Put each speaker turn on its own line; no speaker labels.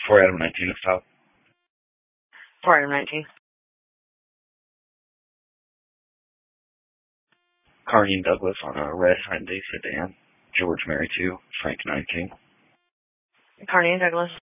4 Adam 19 at South.
4 Adam 19.
Carney and Douglas on a red Hyundai sedan. George Mary 2, Frank 19.
Carney and Douglas.